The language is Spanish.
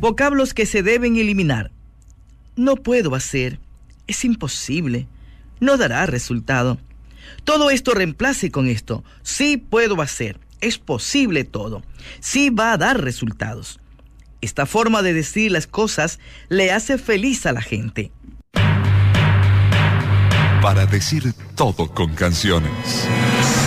Vocablos que se deben eliminar. No puedo hacer. Es imposible. No dará resultado. Todo esto reemplace con esto. Sí puedo hacer. Es posible todo. Sí va a dar resultados. Esta forma de decir las cosas le hace feliz a la gente. Para decir todo con canciones.